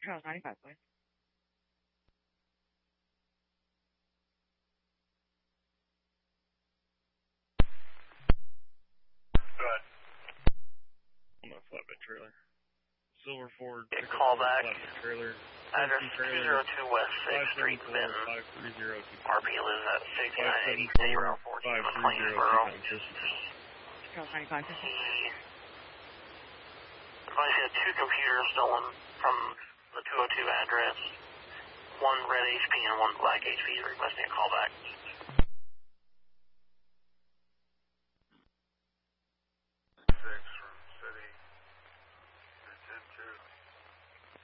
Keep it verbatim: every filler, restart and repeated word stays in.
Charles ninety-five, please. Go ahead. On a flatbed trailer. Silver Ford. Get call back. Flatbed trailer. Address two oh two West sixth Street, Benton. R P lives at sixty-nine eighty State Route fourteen, Plainsboro. Charles ninety-five, fifty. He advised he had two computers stolen from the two oh two address. One red H P and one black H P. Requesting a call back.